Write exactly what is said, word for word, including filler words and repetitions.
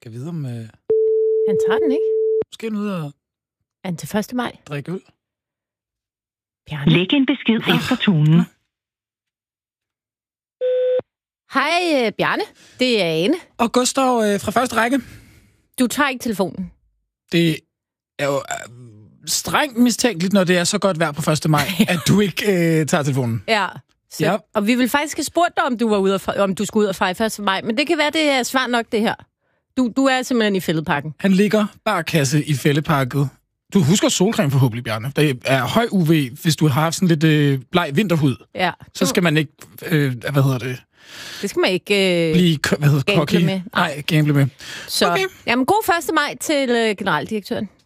Skal vide om... Øh... Han tager den ikke. Skal han ud og... Er han til første maj? Drikke øl? Bjarne. Læg en besked efter tonen. Hej, Bjarne. Det er Ane. Og Gustav øh, fra første række. Du tager ikke telefonen. Det er jo øh, strengt mistænkeligt, når det er så godt vejr på første maj, at du ikke øh, tager telefonen. Ja. Så, Ja. Og vi vil faktisk have spurgt dig, om du, var ude at, om du skulle ud og fejre første maj. Men det kan være, det er svært nok, det her. Du, du er simpelthen i fældeparken. Han ligger barkasse i fældeparket. Du husker solcreme forhåbentlig, Bjarne. Der er høj U V, hvis du har haft sådan lidt øh, bleg vinterhud. Ja. Så skal man ikke, øh, hvad hedder det? Det skal man ikke øh, Blive, hvad hedder gamble cocky. med. Nej, gamble med. Så, Okay. jamen, god første maj til øh, generaldirektøren.